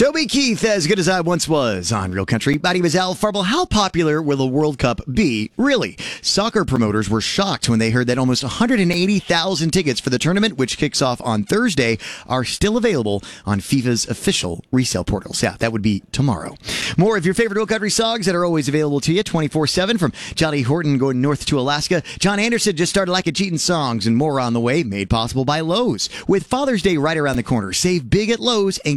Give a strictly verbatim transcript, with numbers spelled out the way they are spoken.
Toby Keith, As Good As I Once Was on Real Country. My name is Al Farble. How popular will the World Cup be? Really? Soccer promoters were shocked when they heard that almost one hundred eighty thousand tickets for the tournament, which kicks off on Thursday, are still available on FIFA's official resale portals. Yeah, that would be tomorrow. More of your favorite Real Country songs that are always available to you twenty-four seven, from Johnny Horton going north to Alaska. John Anderson just started Like a Cheatin' songs, and more on the way, made possible by Lowe's. With Father's Day right around the corner, save big at Lowe's and